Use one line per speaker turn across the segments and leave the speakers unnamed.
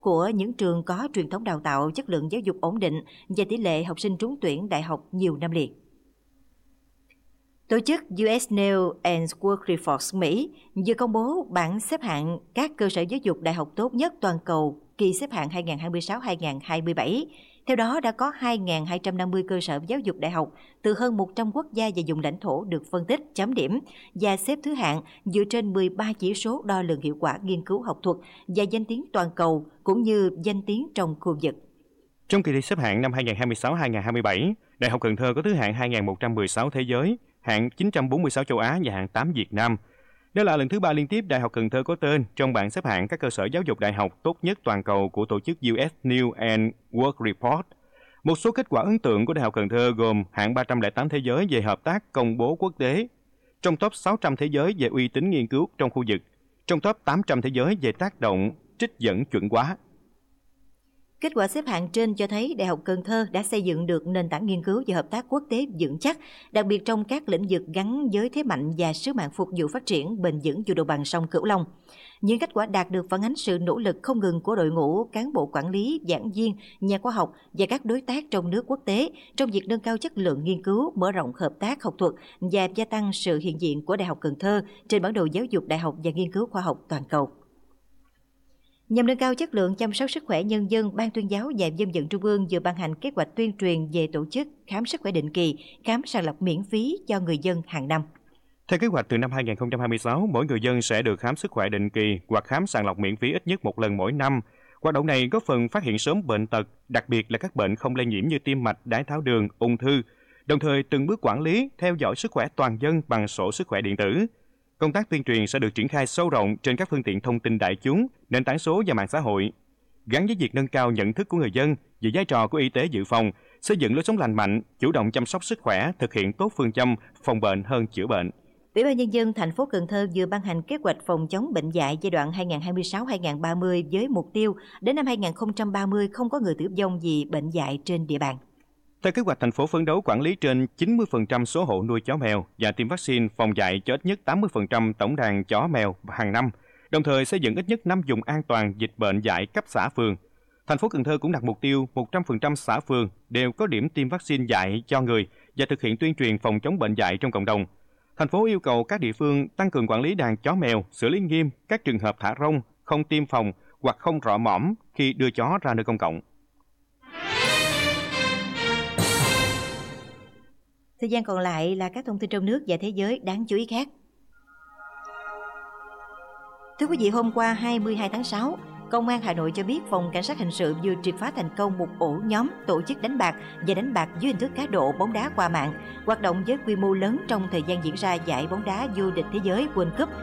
của những trường có truyền thống đào tạo chất lượng giáo dục ổn định và tỷ lệ học sinh trúng tuyển đại học nhiều năm liền. Tổ chức US News and World Report Mỹ vừa công bố bảng xếp hạng các cơ sở giáo dục đại học tốt nhất toàn cầu kỳ xếp hạng 2026-2027. Theo đó, đã có 2.250 cơ sở giáo dục đại học từ hơn 100 quốc gia và vùng lãnh thổ được phân tích, chấm điểm và xếp thứ hạng dựa trên 13 chỉ số đo lường hiệu quả nghiên cứu học thuật và danh tiếng toàn cầu cũng như danh tiếng trong khu vực.
Trong kỳ thi xếp hạng năm 2026-2027, Đại học Cần Thơ có thứ hạng 2.116 thế giới, hạng 946 châu Á và hạng 8 Việt Nam. Đây là lần thứ 3 liên tiếp Đại học Cần Thơ có tên trong bảng xếp hạng các cơ sở giáo dục đại học tốt nhất toàn cầu của tổ chức US News and World Report. Một số kết quả ấn tượng của Đại học Cần Thơ gồm hạng 308 thế giới về hợp tác công bố quốc tế, trong top 600 thế giới về uy tín nghiên cứu trong khu vực, trong top 800 thế giới về tác động trích dẫn chuẩn hóa.
Kết quả xếp hạng trên cho thấy Đại học Cần Thơ đã xây dựng được nền tảng nghiên cứu và hợp tác quốc tế vững chắc, đặc biệt trong các lĩnh vực gắn với thế mạnh và sứ mạng phục vụ phát triển bền vững vùng đồng bằng sông Cửu Long. Những kết quả đạt được phản ánh sự nỗ lực không ngừng của đội ngũ cán bộ quản lý, giảng viên, nhà khoa học và các đối tác trong nước quốc tế trong việc nâng cao chất lượng nghiên cứu, mở rộng hợp tác học thuật và gia tăng sự hiện diện của Đại học Cần Thơ trên bản đồ giáo dục đại học và nghiên cứu khoa học toàn cầu. Nhằm nâng cao chất lượng chăm sóc sức khỏe nhân dân, Ban Tuyên giáo và Dân vận Trung ương vừa ban hành kế hoạch tuyên truyền về tổ chức khám sức khỏe định kỳ, khám sàng lọc miễn phí cho người dân hàng năm.
Theo kế hoạch, từ năm 2026, mỗi người dân sẽ được khám sức khỏe định kỳ hoặc khám sàng lọc miễn phí ít nhất một lần mỗi năm. Hoạt động này góp phần phát hiện sớm bệnh tật, đặc biệt là các bệnh không lây nhiễm như tim mạch, đái tháo đường, ung thư, đồng thời từng bước quản lý, theo dõi sức khỏe toàn dân bằng sổ sức khỏe điện tử. Công tác tuyên truyền sẽ được triển khai sâu rộng trên các phương tiện thông tin đại chúng, nền tảng số và mạng xã hội, gắn với việc nâng cao nhận thức của người dân về vai trò của y tế dự phòng, xây dựng lối sống lành mạnh, chủ động chăm sóc sức khỏe, thực hiện tốt phương châm phòng bệnh hơn chữa bệnh.
Ủy ban Nhân dân thành phố Cần Thơ vừa ban hành kế hoạch phòng chống bệnh dại giai đoạn 2026-2030 với mục tiêu đến năm 2030 không có người tử vong vì bệnh dại trên địa bàn.
Theo kế hoạch, thành phố phấn đấu quản lý trên 90% số hộ nuôi chó mèo và tiêm vaccine phòng dại cho ít nhất 80% tổng đàn chó mèo hàng năm, đồng thời xây dựng ít nhất 5 vùng an toàn dịch bệnh dại cấp xã phường. Thành phố Cần Thơ cũng đặt mục tiêu 100% xã phường đều có điểm tiêm vaccine dại cho người và thực hiện tuyên truyền phòng chống bệnh dại trong cộng đồng. Thành phố yêu cầu các địa phương tăng cường quản lý đàn chó mèo, xử lý nghiêm các trường hợp thả rông, không tiêm phòng hoặc không rọ mõm khi đưa chó ra nơi công cộng.
Thời gian còn lại là các thông tin trong nước và thế giới đáng chú ý khác. Thưa quý vị, hôm qua 22 tháng 6, Công an Hà Nội cho biết Phòng Cảnh sát Hình sự vừa triệt phá thành công một ổ nhóm tổ chức đánh bạc và đánh bạc dưới hình thức cá độ bóng đá qua mạng, hoạt động với quy mô lớn trong thời gian diễn ra giải bóng đá vô địch thế giới World Cup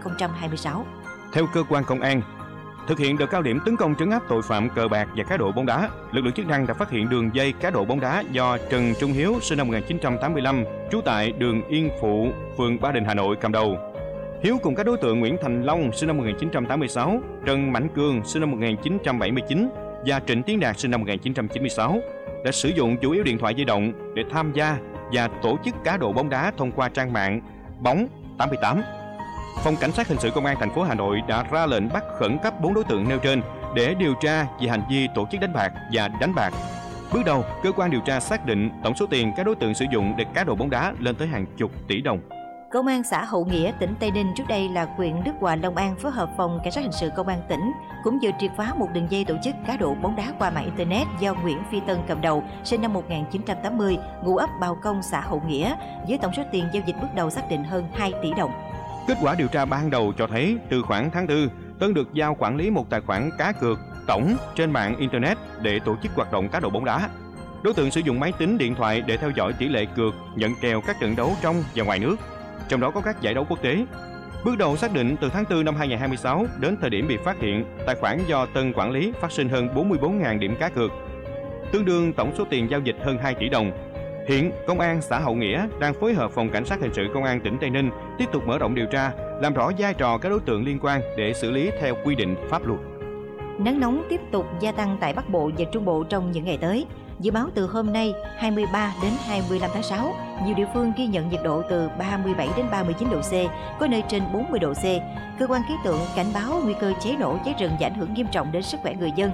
2026.
Theo cơ quan công an, thực hiện đợt cao điểm tấn công trấn áp tội phạm cờ bạc và cá độ bóng đá, lực lượng chức năng đã phát hiện đường dây cá độ bóng đá do Trần Trung Hiếu, sinh năm 1985, trú tại đường Yên Phụ, phường Ba Đình, Hà Nội cầm đầu. Hiếu cùng các đối tượng Nguyễn Thành Long, sinh năm 1986, Trần Mạnh Cường, sinh năm 1979 và Trịnh Tiến Đạt, sinh năm 1996, đã sử dụng chủ yếu điện thoại di động để tham gia và tổ chức cá độ bóng đá thông qua trang mạng Bóng 88. Phòng Cảnh sát Hình sự Công an thành phố Hà Nội đã ra lệnh bắt khẩn cấp 4 đối tượng nêu trên để điều tra về hành vi tổ chức đánh bạc và đánh bạc. Bước đầu, cơ quan điều tra xác định tổng số tiền các đối tượng sử dụng để cá độ bóng đá lên tới hàng chục tỷ đồng.
Công an xã Hậu Nghĩa, tỉnh Tây Ninh, trước đây là huyện Đức Hòa, Long An, phối hợp Phòng Cảnh sát Hình sự Công an tỉnh cũng vừa triệt phá một đường dây tổ chức cá độ bóng đá qua mạng Internet do Nguyễn Phi Tân cầm đầu, sinh năm 1980, ngụ ấp Bào Công, xã Hậu Nghĩa, với tổng số tiền giao dịch bước đầu xác định hơn 2 tỷ đồng.
Kết quả điều tra ban đầu cho thấy từ khoảng tháng 4, Tân được giao quản lý một tài khoản cá cược tổng trên mạng Internet để tổ chức hoạt động cá độ bóng đá. Đối tượng sử dụng máy tính, điện thoại để theo dõi tỷ lệ cược, nhận kèo các trận đấu trong và ngoài nước, trong đó có các giải đấu quốc tế. Bước đầu xác định từ tháng 4 năm 2026 đến thời điểm bị phát hiện, tài khoản do Tân quản lý phát sinh hơn 44.000 điểm cá cược, tương đương tổng số tiền giao dịch hơn 2 tỷ đồng. Hiện, Công an xã Hậu Nghĩa đang phối hợp Phòng Cảnh sát Hình sự Công an tỉnh Tây Ninh tiếp tục mở rộng điều tra, làm rõ vai trò các đối tượng liên quan để xử lý theo quy định pháp luật.
Nắng nóng tiếp tục gia tăng tại Bắc Bộ và Trung Bộ trong những ngày tới. Dự báo từ hôm nay 23 đến 25 tháng 6, nhiều địa phương ghi nhận nhiệt độ từ 37 đến 39 độ C, có nơi trên 40 độ C. Cơ quan khí tượng cảnh báo nguy cơ cháy nổ, cháy rừng và ảnh hưởng nghiêm trọng đến sức khỏe người dân